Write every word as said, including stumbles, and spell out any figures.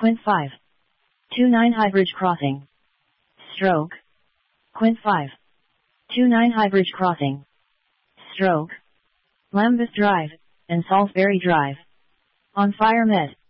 Quint five. two nine Highbridge Crossing. Stroke. Quint five. two nine Highbridge Crossing. Stroke. Lambeth Drive, and Salisbury Drive. On Fire Med.